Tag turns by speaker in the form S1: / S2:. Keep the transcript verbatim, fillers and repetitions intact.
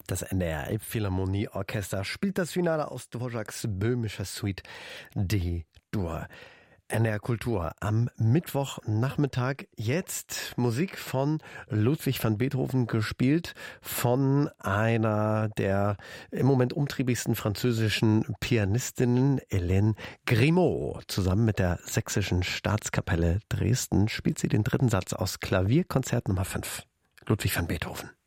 S1: Das N D R Elbphilharmonie-Orchester spielt das Finale aus Dvořáks böhmischer Suite D-Dur. N D R Kultur am Mittwochnachmittag. Jetzt Musik von Ludwig van Beethoven, gespielt von einer der im Moment umtriebigsten französischen Pianistinnen, Hélène Grimaud. Zusammen mit der Sächsischen Staatskapelle Dresden spielt sie den dritten Satz aus Klavierkonzert Nummer fünf. Ludwig van Beethoven.